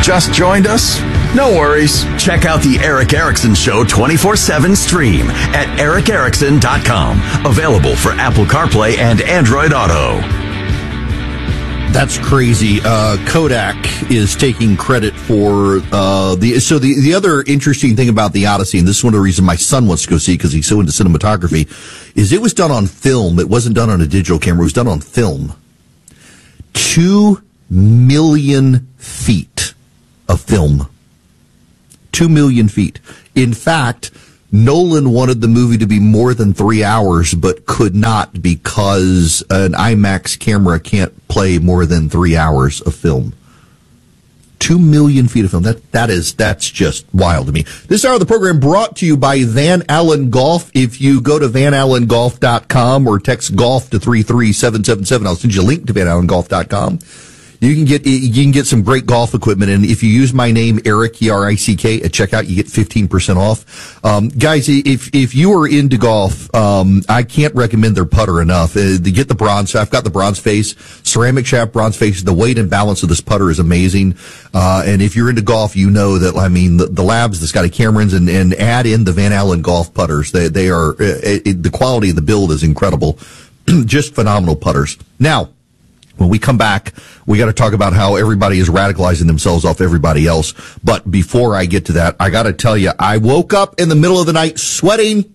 Just joined us? No worries. Check out the Eric Erickson Show 24/7 stream at ericerickson.com. Available for Apple CarPlay and Android Auto. That's crazy. Kodak is taking credit for the other interesting thing about the Odyssey, and this is one of the reasons my son wants to go see because he's so into cinematography, is it was done on film. It wasn't done on a digital camera. It was done on film. 2 million feet of film. 2 million feet. In fact, Nolan wanted the movie to be more than 3 hours, but could not because an IMAX camera can't play more than 3 hours of film. 2 million feet of film. That's just wild to me. This hour of the program brought to you by Van Allen Golf. If you go to vanallengolf.com or text golf to 33777, I'll send you a link to vanallengolf.com. You can get some great golf equipment, and if you use my name, Eric, E-R-I-C-K, at checkout, you get 15% off. Guys, if you are into golf, I can't recommend their putter enough. To get the bronze, I've got the bronze face, ceramic shaft, bronze face. The weight and balance of this putter is amazing. And if you're into golf, you know that, I mean, the Labs, the Scotty Camerons, and add in the Van Allen golf putters. They are, the quality of the build is incredible. Just phenomenal putters. Now, when we come back, we got to talk about how everybody is radicalizing themselves off everybody else. But before I get to that, I got to tell you, I woke up in the middle of the night sweating.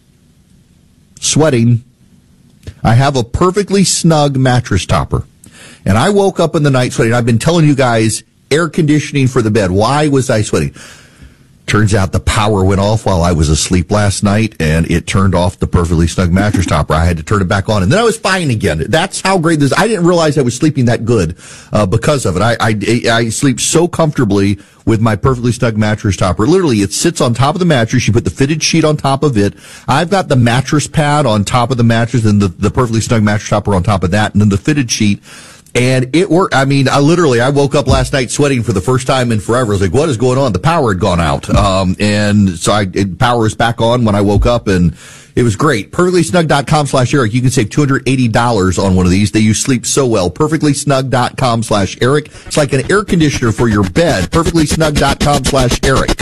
I have a perfectly snug mattress topper. And I woke up in the night sweating. I've been telling you guys, air conditioning for the bed. Why was I sweating? Turns out the power went off while I was asleep last night, and it turned off the perfectly snug mattress topper. I had to turn it back on, and then I was fine again. That's how great this is. I didn't realize I was sleeping that good because of it. I sleep so comfortably with my perfectly snug mattress topper. Literally, it sits on top of the mattress. You put the fitted sheet on top of it. I've got the mattress pad on top of the mattress and the perfectly snug mattress topper on top of that, and then the fitted sheet. And it worked. I mean, I woke up last night sweating for the first time in forever. I was like, what is going on? The power had gone out. And so power was back on when I woke up, and it was great. PerfectlySnug.com/Eric. You can save $280 on one of these. You sleep so well. PerfectlySnug.com/Eric. It's like an air conditioner for your bed. PerfectlySnug.com/Eric.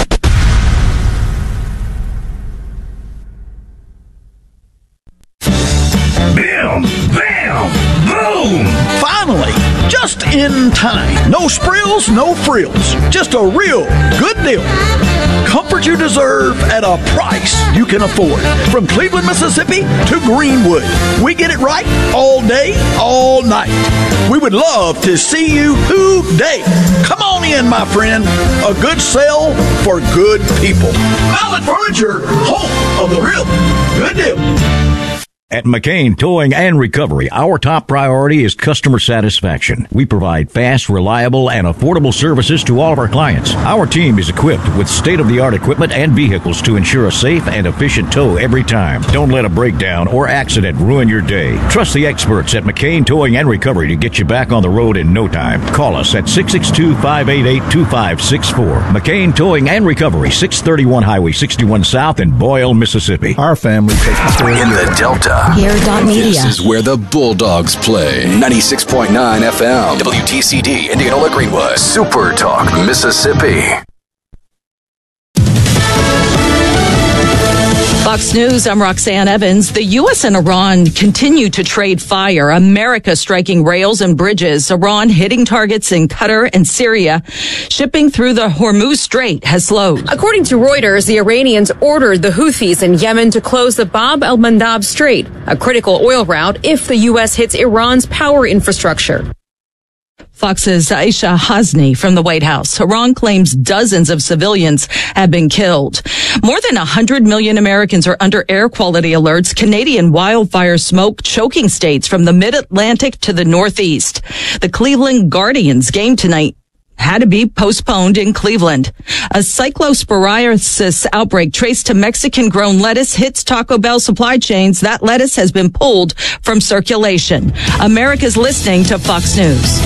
Bam! Bam! Boom! Finally! Just in time. No sprills, no frills. Just a real good deal. Comfort you deserve at a price you can afford. From Cleveland, Mississippi to Greenwood. We get it right all day, all night. We would love to see you today. Come on in, my friend. A good sale for good people. Mallet Furniture, home of the real good deal. At McCain Towing and Recovery, our top priority is customer satisfaction. We provide fast, reliable, and affordable services to all of our clients. Our team is equipped with state-of-the-art equipment and vehicles to ensure a safe and efficient tow every time. Don't let a breakdown or accident ruin your day. Trust the experts at McCain Towing and Recovery to get you back on the road in no time. Call us at 662-588-2564. McCain Towing and Recovery, 631 Highway 61 South in Boyle, Mississippi. Our family takes care of in the Delta. Here.media. This is where the Bulldogs play. 96.9 FM. WTCD, Indianola Greenwood. Super Talk, Mississippi. Fox News, I'm Roxanne Evans. The U.S. and Iran continue to trade fire. America striking rails and bridges. Iran hitting targets in Qatar and Syria. Shipping through the Hormuz Strait has slowed. According to Reuters, the Iranians ordered the Houthis in Yemen to close the Bab el-Mandab Strait, a critical oil route, if the U.S. hits Iran's power infrastructure. Fox's Aisha Hasni from the White House. Iran claims dozens of civilians have been killed. More than 100 million Americans are under air quality alerts. Canadian wildfire smoke choking states from the mid-Atlantic to the Northeast. The Cleveland Guardians game tonight had to be postponed in Cleveland. A cyclosporiasis outbreak traced to Mexican-grown lettuce hits Taco Bell supply chains. That lettuce has been pulled from circulation. America's listening to Fox News.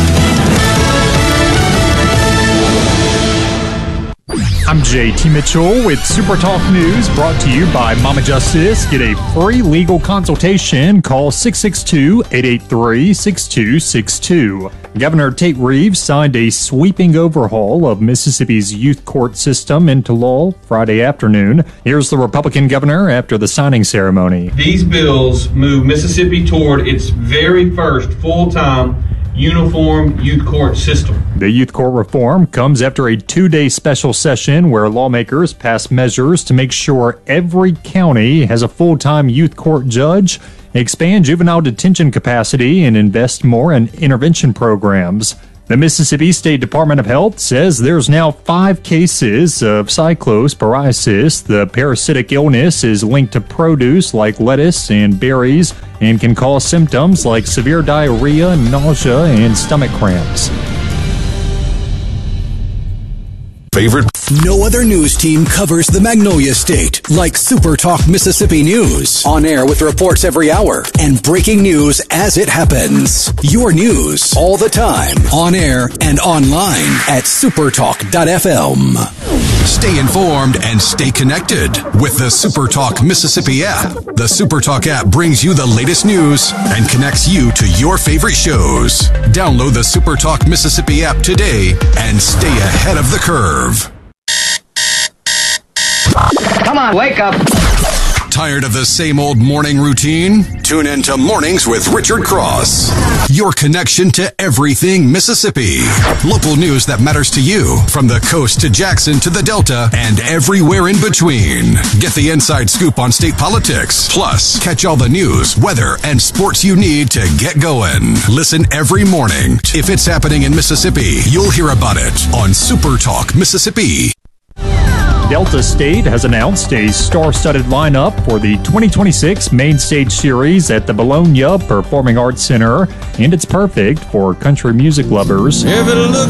I'm JT Mitchell with Super Talk News, brought to you by Mama Justice. Get a free legal consultation. Call 662-883-6262. Governor Tate Reeves signed a sweeping overhaul of Mississippi's youth court system into law Friday afternoon. Here's the Republican governor after the signing ceremony. These bills move Mississippi toward its very first full-time uniform youth court system. The youth court reform comes after a 2-day special session where lawmakers passed measures to make sure every county has a full-time youth court judge, expand juvenile detention capacity, and invest more in intervention programs. The Mississippi State Department of Health says there's now 5 cases of cyclosporiasis. The parasitic illness is linked to produce like lettuce and berries and can cause symptoms like severe diarrhea, nausea, and stomach cramps. Favorite? No other news team covers the Magnolia State like Super Talk Mississippi News. On air with reports every hour and breaking news as it happens. Your news all the time. On air and online at supertalk.fm. Stay informed and stay connected with the Super Talk Mississippi app. The Super Talk app brings you the latest news and connects you to your favorite shows. Download the Super Talk Mississippi app today and stay ahead of the curve. Come on, wake up. Tired of the same old morning routine? Tune in to Mornings with Richard Cross. Your connection to everything Mississippi. Local news that matters to you, from the coast to Jackson to the Delta and everywhere in between. Get the inside scoop on state politics. Plus, catch all the news, weather, and sports you need to get going. Listen every morning. If it's happening in Mississippi, you'll hear about it on Super Talk Mississippi. Delta State has announced a star-studded lineup for the 2026 Main Stage Series at the Bologna Performing Arts Center, and it's perfect for country music lovers. If it looks